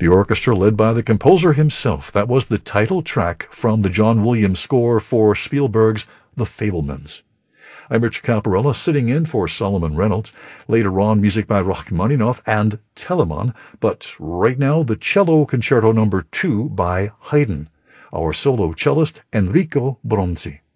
The orchestra led by the composer himself. That was the title track from the John Williams score for Spielberg's The Fabelmans. I'm Richard Caparella, sitting in for Solomon Reynolds. Later on, music by Rachmaninoff and Telemann, but right now, the Cello Concerto No. 2 by Haydn. Our solo cellist, Enrico Bronzi.